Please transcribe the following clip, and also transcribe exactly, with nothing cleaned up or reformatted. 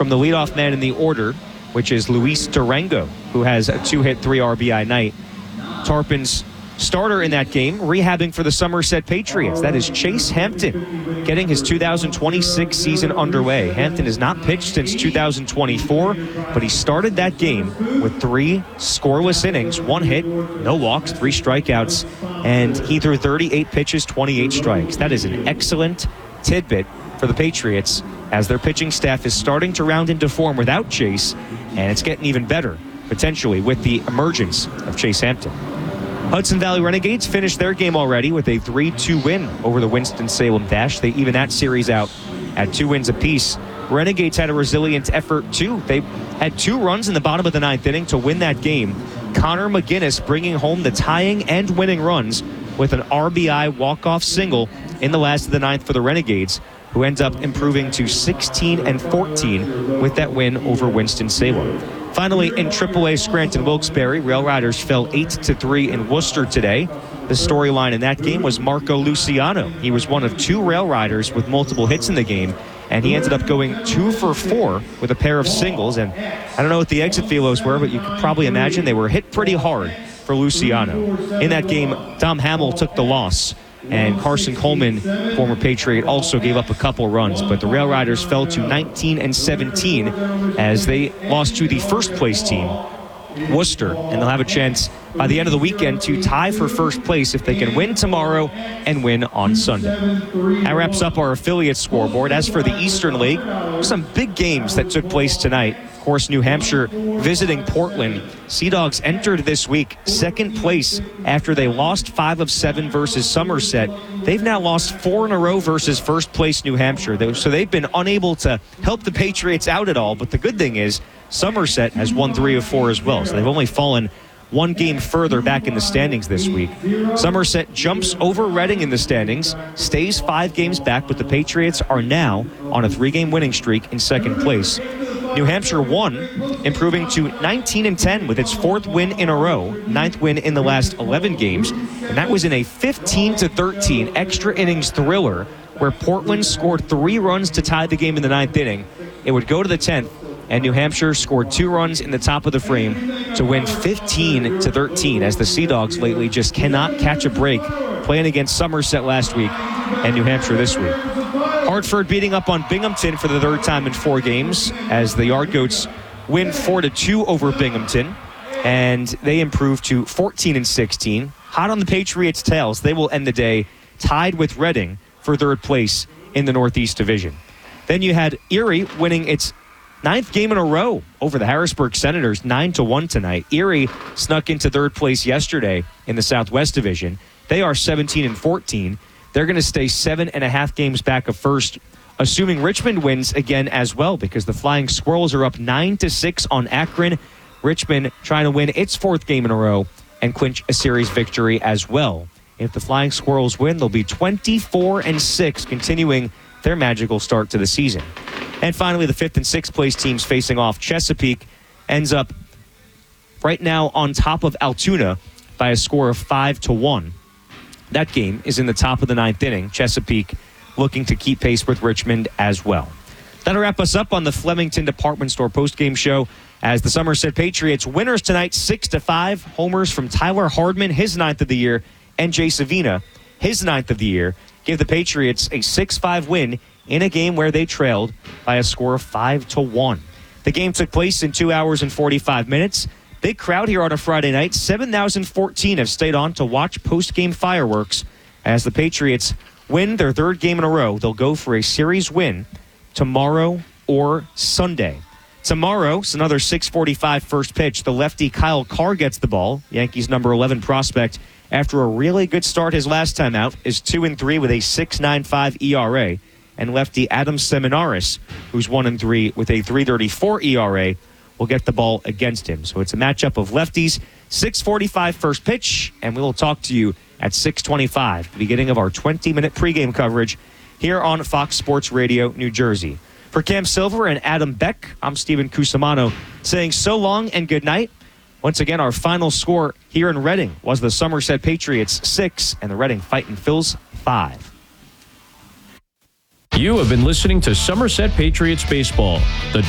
from the leadoff man in the order, which is Luis Durango, who has a two-hit, three R B I night. Tarpon's starter in that game, rehabbing for the Somerset Patriots. That is Chase Hampton, getting his two thousand twenty-six season underway. Hampton has not pitched since two thousand twenty-four, but he started that game with three scoreless innings, one hit, no walks, three strikeouts, and he threw thirty-eight pitches, twenty-eight strikes. That is an excellent tidbit for the Patriots as their pitching staff is starting to round into form without Chase, and it's getting even better, potentially, with the emergence of Chase Hampton. Hudson Valley Renegades finished their game already with a three two win over the Winston-Salem Dash. They even that series out at two wins apiece. Renegades had a resilient effort, too. They had two runs in the bottom of the ninth inning to win that game. Connor McGinnis bringing home the tying and winning runs with an R B I walk-off single in the last of the ninth for the Renegades, who ends up improving to sixteen and fourteen with that win over Winston-Salem. Finally, in triple A Scranton Wilkes-Barre, Rail Riders fell eight to three in Worcester today. The storyline in that game was Marco Luciano. He was one of two Rail Riders with multiple hits in the game, and he ended up going two for four with a pair of singles. And I don't know what the exit velos were, but you could probably imagine they were hit pretty hard for Luciano. In that game, Dom Hamill took the loss, and Carson Coleman, former Patriot, also gave up a couple runs. But the Rail Riders fell to nineteen and seventeen as they lost to the first place team, Worcester, and they'll have a chance by the end of the weekend to tie for first place if they can win tomorrow and win on Sunday. That wraps up our affiliate scoreboard. As for the Eastern League, some big games that took place tonight. Of course, New Hampshire visiting Portland. Sea Dogs entered this week second place after they lost five of seven versus Somerset. They've now lost four in a row versus first place New Hampshire. So they've been unable to help the Patriots out at all. But the good thing is Somerset has won three of four as well. So they've only fallen one game further back in the standings this week. Somerset jumps over Reading in the standings, stays five games back, but the Patriots are now on a three-game winning streak in second place. New Hampshire won, improving to nineteen and ten with its fourth win in a row, ninth win in the last eleven games, and that was in a fifteen to thirteen extra innings thriller where Portland scored three runs to tie the game in the ninth inning. It would go to the tenth, and New Hampshire scored two runs in the top of the frame to win fifteen to thirteen, as the Sea Dogs lately just cannot catch a break, playing against Somerset last week and New Hampshire this week. Hartford beating up on Binghamton for the third time in four games as the Yard Goats win four to two over Binghamton, and they improve to fourteen and sixteen. Hot on the Patriots' tails, they will end the day tied with Reading for third place in the Northeast Division. Then you had Erie winning its ninth game in a row over the Harrisburg Senators, nine to one tonight. Erie snuck into third place yesterday in the Southwest Division. They are seventeen and fourteen. They're going to stay seven and a half games back of first, assuming Richmond wins again as well, because the Flying Squirrels are up nine to six on Akron. Richmond trying to win its fourth game in a row and clinch a series victory as well. If the Flying Squirrels win, they'll be twenty-four and six, continuing their magical start to the season. And finally, the fifth and sixth place teams facing off. Chesapeake ends up right now on top of Altoona by a score of five to one. That game is in the top of the ninth inning. Chesapeake looking to keep pace with Richmond as well. That'll wrap us up on the Flemington Department Store postgame show as the Somerset Patriots winners tonight six to five. Homers from Tyler Hardman, his ninth of the year, and Jay Savina, his ninth of the year, give the Patriots a six five win in a game where they trailed by a score of five to one. The game took place in two hours and forty-five minutes. Big crowd here on a Friday night. seven thousand fourteen have stayed on to watch post-game fireworks as the Patriots win their third game in a row. They'll go for a series win tomorrow or Sunday. Tomorrow, it's another six forty-five first pitch. The lefty Kyle Carr gets the ball. Yankees number eleven prospect, after a really good start his last time out, is two and three with a six point nine five E R A. And lefty Adam Seminaris, who's one and three with a three thirty-four E R A, will get the ball against him. So it's a matchup of lefties. six forty-five first pitch, and we will talk to you at six twenty-five, the beginning of our twenty-minute pregame coverage here on Fox Sports Radio, New Jersey. For Cam Silver and Adam Beck, I'm Steven Cusimano saying so long and good night. Once again, our final score here in Reading was the Somerset Patriots six and the Reading Fightin' Phils five. You have been listening to Somerset Patriots Baseball. The